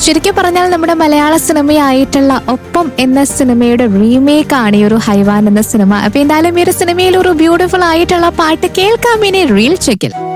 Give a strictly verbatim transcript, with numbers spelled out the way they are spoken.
ശരിക്കും പറഞ്ഞാൽ നമ്മുടെ മലയാള സിനിമയായിട്ടുള്ള ഒപ്പം എന്ന സിനിമയുടെ റീമേക്ക് ആണ് ഈ ഒരു ഹൈവാൻ എന്ന സിനിമ. അപ്പൊ എന്തായാലും ഈ ഒരു സിനിമയിൽ ഒരു ബ്യൂട്ടിഫുൾ ആയിട്ടുള്ള പാട്ട് കേൾക്കാം ഇനി റീൽ ചെക്കിൽ.